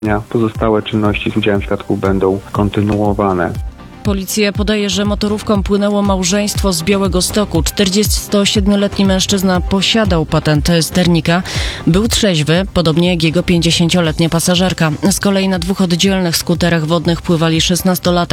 Pozostałe czynności z udziałem świadków będą kontynuowane. Policja podaje, że motorówką płynęło małżeństwo z Białegostoku. 47-letni mężczyzna posiadał patent sternika, był trzeźwy, podobnie jak jego 50-letnia pasażerka. Z kolei na 2 oddzielnych skuterach wodnych pływali 16-latek.